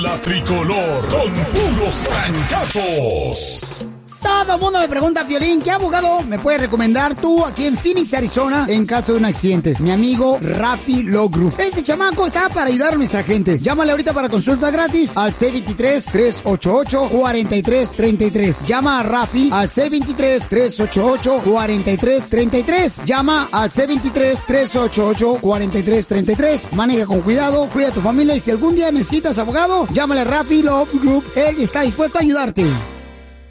La tricolor con puros trancazos. Todo el mundo me pregunta, Piolín, ¿qué abogado me puedes recomendar tú aquí en Phoenix, Arizona, en caso de un accidente? Mi amigo Rafi Law Group. Este chamaco está para ayudar a nuestra gente. Llámale ahorita para consulta gratis al C23-388-4333. Llama a Rafi al C23-388-4333. Llama al C23-388-4333. Maneja con cuidado, cuida a tu familia y si algún día necesitas abogado, llámale a Rafi Law Group. Él está dispuesto a ayudarte.